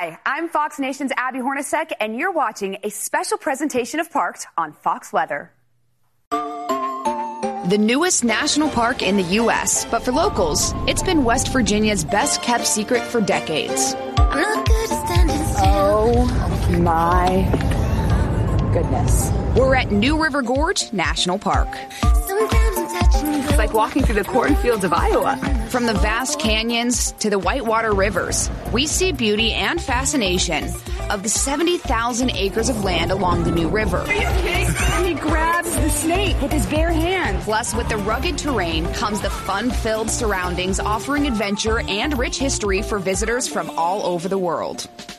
Hi, I'm Fox Nation's Abby Hornacek, and you're watching a special presentation of Parked on Fox Weather. The newest national park in the U.S., but for locals, it's been West Virginia's best-kept secret for decades. I'm not good at standing still. Oh, my goodness. We're at New River Gorge National Park. Sometimes I'm touching and It's like walking through the cornfields of Iowa. From the vast canyons to the whitewater rivers, we see beauty and fascination of the 70,000 acres of land along the New River. Are you kidding? And he grabs the snake with his bare hands. Plus, with the rugged terrain comes the fun-filled surroundings, offering adventure and rich history for visitors from all over the world.